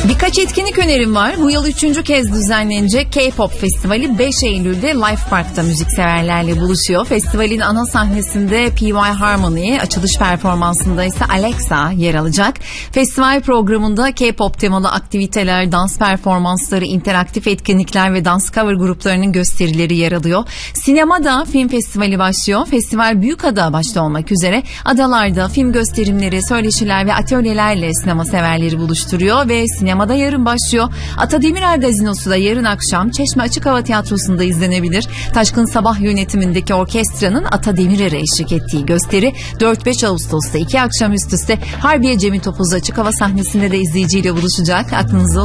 Birkaç etkinlik önerim var. Bu yıl 3. kez düzenlenecek K-Pop Festivali 5 Eylül'de Life Park'ta müzikseverlerle buluşuyor. Festivalin ana sahnesinde PY Harmony, açılış performansında ise Alexa yer alacak. Festival programında K-Pop temalı aktiviteler, dans performansları, interaktif etkinlikler ve dans cover gruplarının gösterileri yer alıyor. Sinemada film festivali başlıyor. Festival Büyükada başta olmak üzere adalarda film gösterimleri, söyleşiler ve atölyelerle sinema severleri buluşturuyor ve sinemada yarın başlıyor. Ata Demirer Gazinosu da yarın akşam Çeşme Açık Hava Tiyatrosu'nda izlenebilir. Taşkın Sabah yönetimindeki orkestranın Ata Demirer'e eşlik ettiği gösteri 4-5 Ağustos'ta 2 akşam üst üste Harbiye Cemil Topuz Açık Hava sahnesinde de izleyiciyle buluşacak. Aklınızda